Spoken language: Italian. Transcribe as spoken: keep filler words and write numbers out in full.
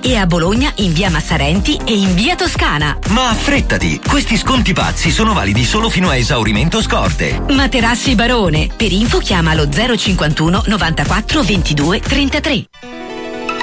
e a Bologna in via Massarenti e in via Toscana. Ma affrettati, questi sconti pazzi sono validi solo fino a esaurimento scorte. Materassi Barone. Per info chiama lo zero cinquantuno novantaquattro ventidue trentatré.